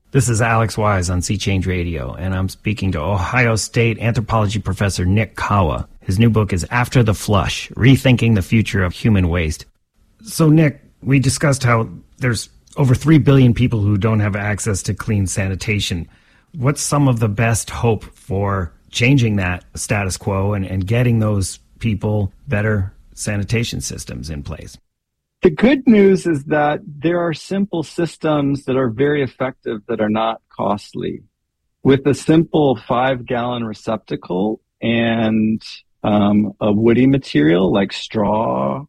This is Alex Wise on Sea Change Radio, and I'm speaking to Ohio State anthropology professor Nick Kawa. His new book is After the Flush, Rethinking the Future of Human Waste. So, Nick, we discussed how there's over 3 billion people who don't have access to clean sanitation. What's some of the best hope for changing that status quo and getting those people better sanitation systems in place? The good news is that there are simple systems that are very effective that are not costly. With a simple 5-gallon receptacle and a woody material like straw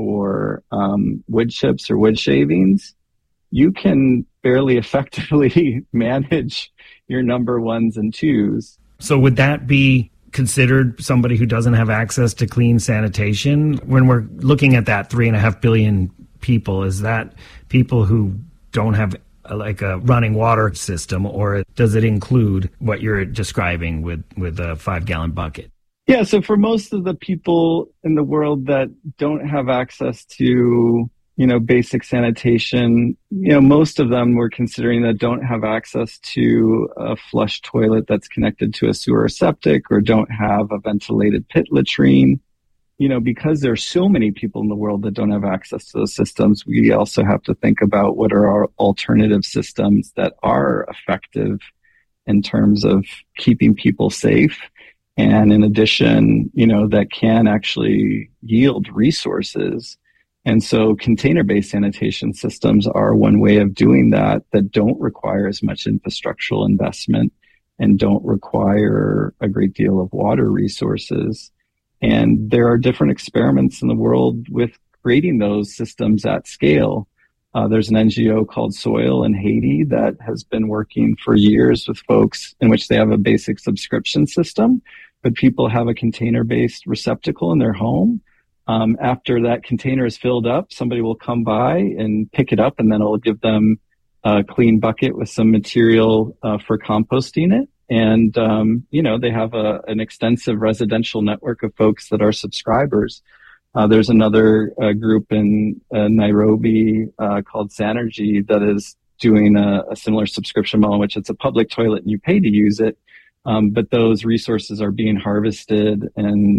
or wood chips or wood shavings, you can fairly effectively manage your number ones and twos. So would that be considered somebody who doesn't have access to clean sanitation? When we're looking at that 3.5 billion people, is that people who don't have like a running water system, or does it include what you're describing with a 5-gallon bucket? Yeah, so for most of the people in the world that don't have access to, basic sanitation, most of them we're considering that don't have access to a flush toilet that's connected to a sewer or septic, or don't have a ventilated pit latrine. Because there are so many people in the world that don't have access to those systems, we also have to think about what are our alternative systems that are effective in terms of keeping people safe. And in addition, that can actually yield resources. And so container-based sanitation systems are one way of doing that don't require as much infrastructural investment and don't require a great deal of water resources. And there are different experiments in the world with creating those systems at scale. There's an NGO called Soil in Haiti that has been working for years with folks in which they have a basic subscription system, but people have a container-based receptacle in their home. After that container is filled up, somebody will come by and pick it up, and then it'll give them a clean bucket with some material for composting it. And, they have an extensive residential network of folks that are subscribers. There's another group in Nairobi called Sanergy that is doing a similar subscription model, in which it's a public toilet and you pay to use it. But those resources are being harvested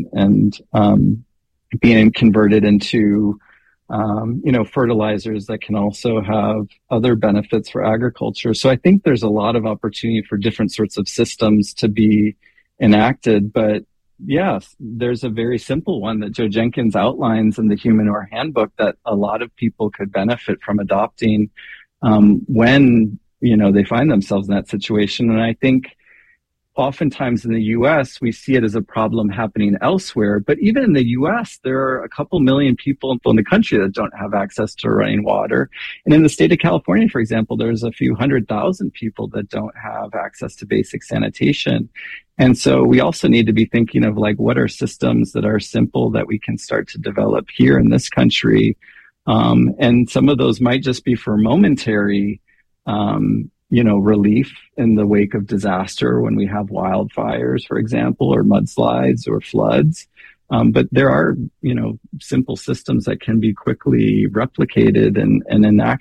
and being converted into fertilizers that can also have other benefits for agriculture. So I think there's a lot of opportunity for different sorts of systems to be enacted. But yes, there's a very simple one that Joe Jenkins outlines in the Humanure Handbook that a lot of people could benefit from adopting when, they find themselves in that situation. And I think oftentimes in the U.S., we see it as a problem happening elsewhere. But even in the U.S., there are a couple million people in the country that don't have access to running water. And in the state of California, for example, there's a few 100,000 people that don't have access to basic sanitation. And so we also need to be thinking of what are systems that are simple that we can start to develop here in this country. And some of those might just be for momentary relief in the wake of disaster when we have wildfires, for example, or mudslides or floods. But there are, simple systems that can be quickly replicated and enacted